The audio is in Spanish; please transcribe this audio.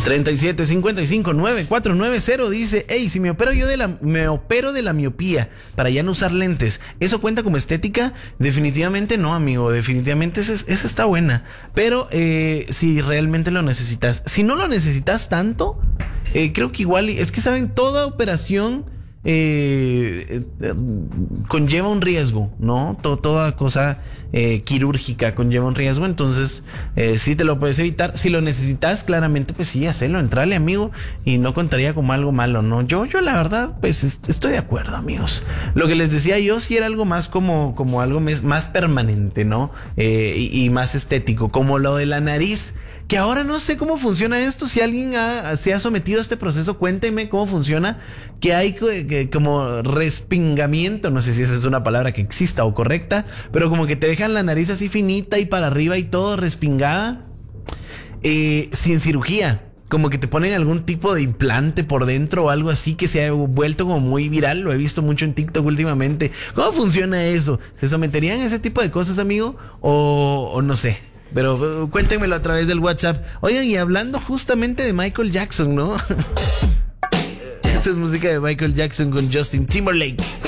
37559490 dice: hey, si me opero de la miopía para ya no usar lentes, ¿eso cuenta como estética? Definitivamente no, amigo. Definitivamente esa está buena. Pero si realmente lo necesitas. Si no lo necesitas tanto, creo que igual, es que saben, toda operación conlleva un riesgo, ¿no? Toda cosa quirúrgica conlleva un riesgo. Entonces sí te lo puedes evitar. Si lo necesitas, claramente, pues sí, hacelo, entrale, amigo, y no contaría como algo malo, ¿no? Yo la verdad, pues estoy de acuerdo, amigos. Lo que les decía yo sí era algo más como algo más permanente, ¿no? Y más estético, como lo de la nariz. Que ahora no sé cómo funciona esto. Si alguien se ha sometido a este proceso, cuéntenme cómo funciona. Que hay como respingamiento, no sé si esa es una palabra que exista o correcta, pero como que te dejan la nariz así finita y para arriba y todo respingada, sin cirugía. Como que te ponen algún tipo de implante por dentro o algo así, que se ha vuelto como muy viral. Lo he visto mucho en TikTok últimamente. ¿Cómo funciona eso? ¿Se someterían a ese tipo de cosas, amigo? O no sé. Pero cuéntenmelo a través del WhatsApp. Oigan, y hablando justamente de Michael Jackson, ¿no? Esta es música de Michael Jackson con Justin Timberlake.